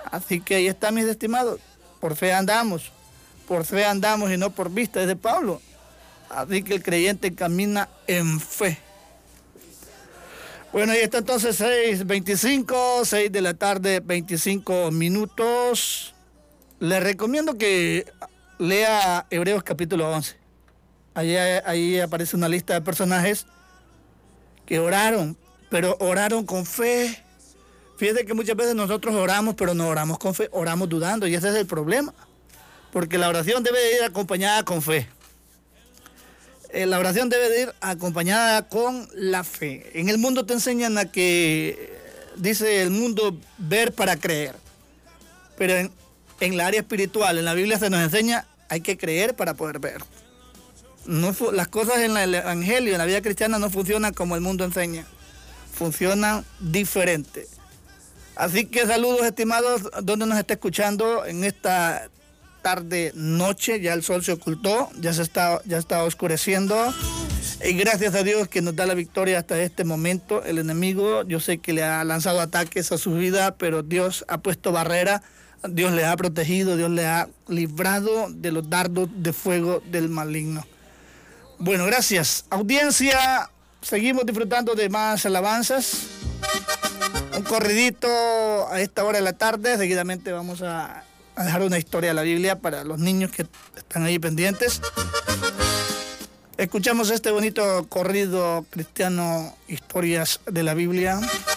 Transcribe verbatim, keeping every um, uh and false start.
Así que ahí está, mis estimados. Por fe andamos, por fe andamos y no por vista, es de Pablo. Así que el creyente camina en fe. Bueno, ahí está entonces seis veinticinco, seis de la tarde, veinticinco minutos. Le recomiendo que lea Hebreos capítulo once. Ahí, ahí aparece una lista de personajes que oraron, pero oraron con fe. Fíjate que muchas veces nosotros oramos, pero no oramos con fe, oramos dudando, y ese es el problema. Porque la oración debe de ir acompañada con fe. Eh, la oración debe de ir acompañada con la fe. En el mundo te enseñan a que, dice el mundo, ver para creer. Pero en, en la área espiritual, en la Biblia se nos enseña, hay que creer para poder ver. No, las cosas en el Evangelio, en la vida cristiana, no funcionan como el mundo enseña. Funcionan diferente. Así que saludos, estimados, donde nos está escuchando en esta tarde, noche. Ya el sol se ocultó, ya se está, ya está oscureciendo. Y gracias a Dios que nos da la victoria hasta este momento. El enemigo, yo sé que le ha lanzado ataques a su vida, pero Dios ha puesto barrera. Dios le ha protegido, Dios le ha librado de los dardos de fuego del maligno. Bueno, gracias. Audiencia, seguimos disfrutando de más alabanzas. Un corridito a esta hora de la tarde. Seguidamente vamos a, a dejar una historia de la Biblia para los niños que están ahí pendientes. Escuchamos este bonito corrido cristiano, historias de la Biblia.